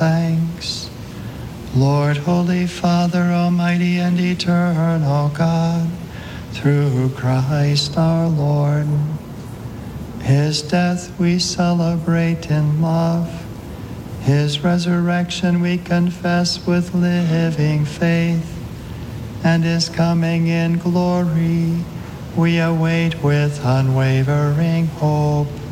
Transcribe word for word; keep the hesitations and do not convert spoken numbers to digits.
thanks. Lord, Holy Father, Almighty and Eternal God, through Christ our Lord, his death we celebrate in love. His resurrection we confess with living faith, and his coming in glory we await with unwavering hope.